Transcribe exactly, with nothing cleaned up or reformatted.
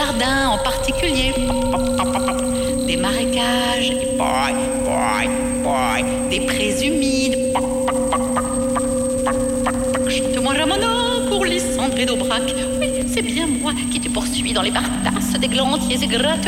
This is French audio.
jardins en particulier. Des marécages, des prés humides. Chante-moi Ramona pour Lysandre et d'Aubrac. Oui, c'est bien moi qui te poursuis dans les bartasses des glantiers et gratte